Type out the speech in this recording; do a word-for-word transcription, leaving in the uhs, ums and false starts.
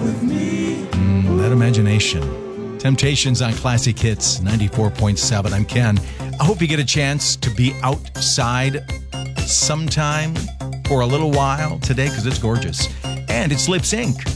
Mm, that imagination. Temptations on Classic Hits ninety-four point seven. I'm Ken. I hope you get a chance to be outside sometime for a little while today because it's gorgeous. And it's Lip Sync.